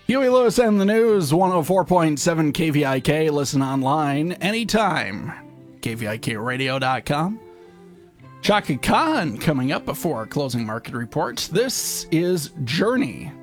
Huey Lewis and the News, 104.7 KVIK. Listen online anytime. KVIKradio.com. Chaka Khan coming up before our closing market reports. This is Journey.